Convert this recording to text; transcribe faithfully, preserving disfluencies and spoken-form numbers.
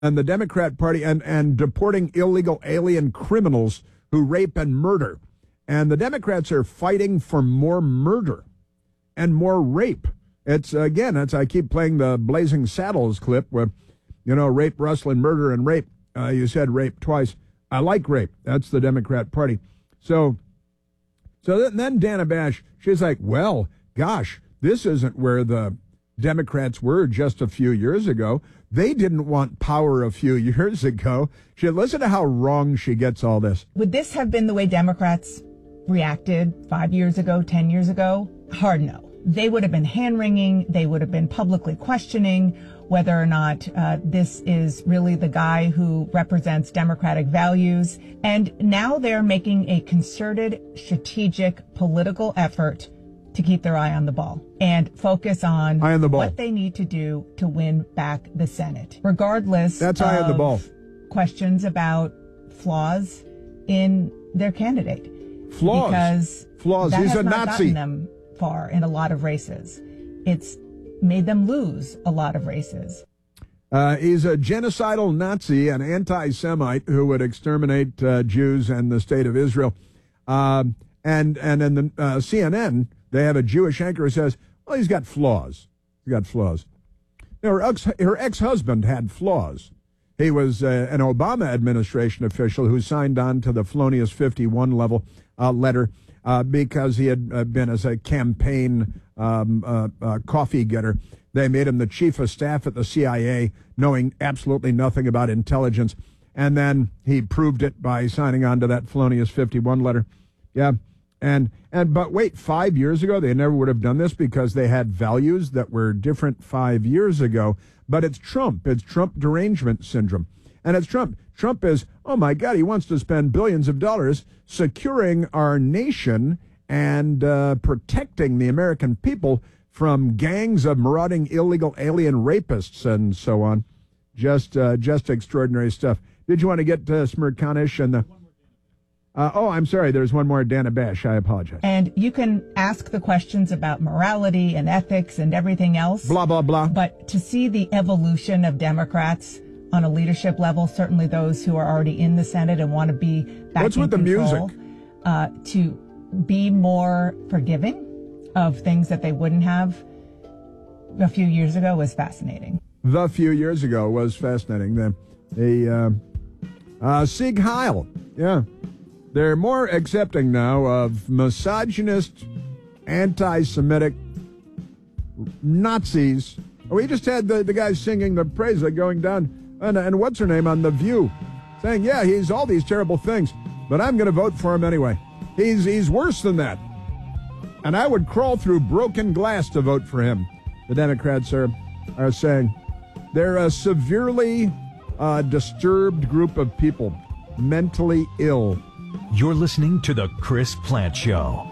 and the Democrat Party and, and deporting illegal alien criminals who rape and murder. And the Democrats are fighting for more murder and more rape. It's, again, it's, I keep playing the Blazing Saddles clip where, you know, rape, rustling, murder, and rape. Uh, you said rape twice. I like rape. That's the Democrat Party. So, so then, then Dana Bash, she's like, well, gosh, this isn't where the Democrats were just a few years ago. They didn't want power a few years ago. She, listen to how wrong she gets all this. Would this have been the way Democrats reacted five years ago, ten years ago? Hard no. They would have been hand-wringing. They would have been publicly questioning whether or not uh, this is really the guy who represents democratic values. And now they're making a concerted, strategic, political effort to keep their eye on the ball and focus on, eye on the ball. What they need to do to win back the Senate, regardless That's eye of on the ball. questions about flaws in their candidate. Flaws. Because flaws. That He's has a not Nazi. gotten them far in a lot of races. It's made them lose a lot of races. Uh, he's a genocidal Nazi, an anti-Semite who would exterminate uh, Jews and the state of Israel. Um, and and in the uh, C N N, they have a Jewish anchor who says, well, he's got flaws. He's got flaws. Now, her, ex- her ex-husband had flaws. He was uh, an Obama administration official who signed on to the Felonious fifty-one level uh, letter uh, because he had uh, been as a campaign um, uh, uh, coffee getter. They made him the chief of staff at the C I A, knowing absolutely nothing about intelligence. And then he proved it by signing on to that Felonious fifty-one letter. Yeah. And, and, but wait, five years ago, they never would have done this because they had values that were different five years ago. But it's Trump. It's Trump derangement syndrome. And it's Trump. Trump is, oh my God, he wants to spend billions of dollars securing our nation and uh, protecting the American people from gangs of marauding illegal alien rapists and so on. Just uh, just extraordinary stuff. Did you want to get to Smirkanish and the... Uh, oh, I'm sorry. There's one more, Dana Bash. I apologize. And you can ask the questions about morality and ethics and everything else. Blah, blah, blah. But to see the evolution of Democrats on a leadership level, certainly those who are already in the Senate and want to be back What's in with the control, music? Uh, to be more forgiving of things that they wouldn't have a few years ago was fascinating. The few years ago was fascinating. The, the uh, uh, Sieg Heil, yeah. They're more accepting now of misogynist, anti-Semitic Nazis. We just had the, the guy singing the praise going down, and, and what's her name on The View, saying, yeah, he's all these terrible things, but I'm going to vote for him anyway. He's, he's worse than that. And I would crawl through broken glass to vote for him. The Democrats are, are saying they're a severely uh, disturbed group of people, mentally ill. You're listening to The Chris Plante Show.